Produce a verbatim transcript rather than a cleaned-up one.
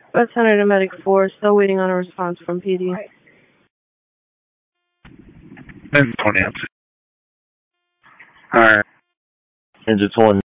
West Hunter to Medic four, still waiting on a response from P D. And twenty. Alright. Ninja twenty.